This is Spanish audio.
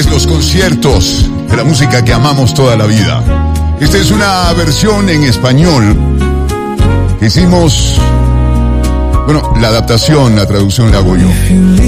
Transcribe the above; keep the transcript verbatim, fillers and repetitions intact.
festivales, los conciertos de la música que amamos toda la vida. Esta es una versión en español que hicimos, bueno, la adaptación, la traducción la hago yo.